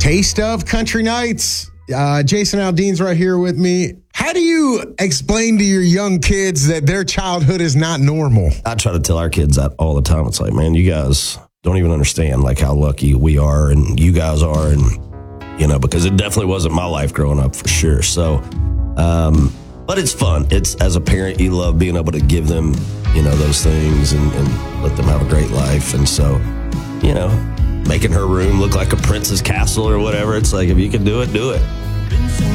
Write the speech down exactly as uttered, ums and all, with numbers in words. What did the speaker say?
taste of country nights. Uh, Jason Aldean's right here with me. How do you explain to your young kids that their childhood is not normal? I try to tell our kids that all the time. It's like, man, you guys don't even understand like how lucky we are and you guys are. And, you know, because it definitely wasn't my life growing up for sure. So, um, but it's fun. It's as a parent, you love being able to give them, you know, those things and, and let them have a great life. And so, you know, making her room look like a princess castle or whatever. It's like, if you can do it, do it.